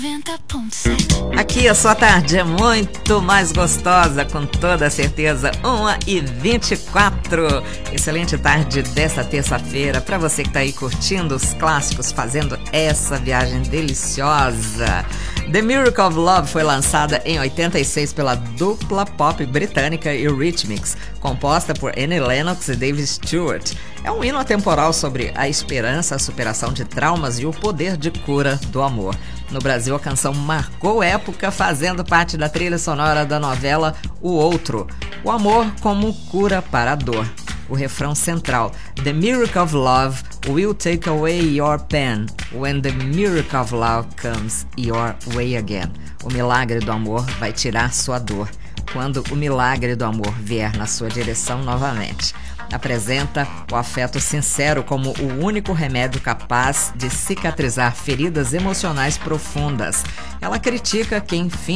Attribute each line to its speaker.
Speaker 1: 90.7.
Speaker 2: Aqui a sua tarde é muito mais gostosa, com toda certeza. 1h24. Excelente tarde dessa terça-feira para você que tá aí curtindo os clássicos, fazendo essa viagem deliciosa. The Miracle of Love foi lançada em 86 pela dupla pop britânica Eurythmics, composta por Annie Lennox e Dave Stewart. É um hino atemporal sobre a esperança, a superação de traumas e o poder de cura do amor. No Brasil, a canção marcou época, fazendo parte da trilha sonora da novela O Outro. O amor como cura para a dor. O refrão central: The miracle of love will take away your pain when the miracle of love comes your way again. O milagre do amor vai tirar sua dor quando o milagre do amor vier na sua direção novamente. Apresenta o afeto sincero como o único remédio capaz de cicatrizar feridas emocionais profundas. Ela critica quem